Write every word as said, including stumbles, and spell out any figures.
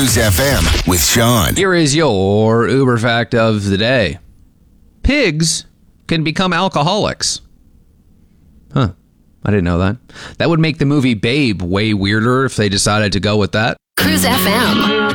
Cruise F M with Sean. Here is your Uber fact of the day. Pigs can become alcoholics. Huh. I didn't know that. That would make the movie Babe way weirder if they decided to go with that. Cruise F M.